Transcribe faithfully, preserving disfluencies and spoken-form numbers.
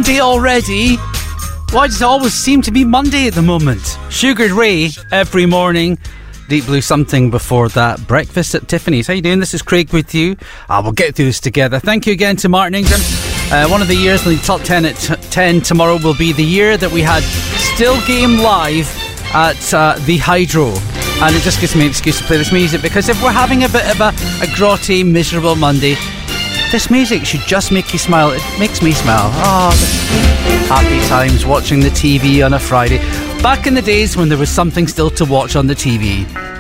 Monday already? Why does it always seem to be Monday at the moment? Sugar Ray every morning. Deep Blue something before that. Breakfast at Tiffany's. How you doing? This is Craig with you. Ah, we'll get through this together. Thank you again to Martin Ingram. Uh, one of the years in the top ten at t- ten tomorrow will be the year that we had Still Game live at uh, the Hydro. And it just gives me an excuse to play this music, because if we're having a bit of a, a grotty, miserable Monday, this music should just make you smile. It makes me smile. Oh, happy times watching the T V on a Friday. Back in the days when there was something still to watch on the T V.